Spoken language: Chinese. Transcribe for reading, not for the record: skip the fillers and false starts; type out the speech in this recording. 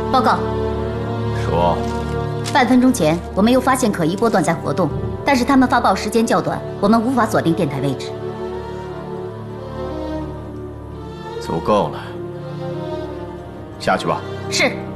报告。 说。 半分钟前，我们又发现可疑波段在活动，但是他们发报时间较短，我们无法锁定电台位置。 足够了，下去吧。 是。